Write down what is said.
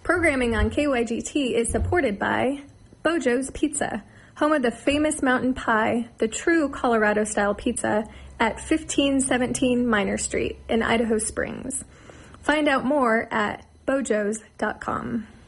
Programming on KYGT is supported by Bojo's Pizza, home of the famous mountain pie, the true Colorado-style pizza, at 1517 Minor Street in Idaho Springs. Find out more at bojos.com.